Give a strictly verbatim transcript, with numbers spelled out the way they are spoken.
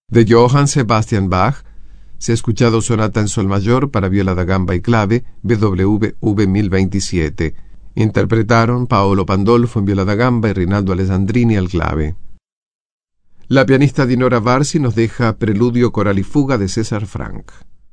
De Johann Sebastian Bach se ha escuchado Sonata en Sol Mayor para viola da gamba y clave, B W V mil veintisiete. Interpretaron Paolo Pandolfo en viola da gamba y Rinaldo Alessandrini al clave. La pianista Dinora Varsi nos deja Preludio Coral y Fuga de César Franck.